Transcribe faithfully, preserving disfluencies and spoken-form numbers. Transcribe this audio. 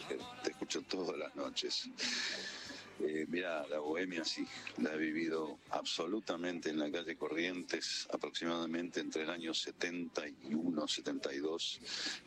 Jorge, te escucho todas las noches. Eh, mira, la bohemia sí, la he vivido absolutamente en la calle Corrientes, aproximadamente entre el año setenta y uno, setenta y dos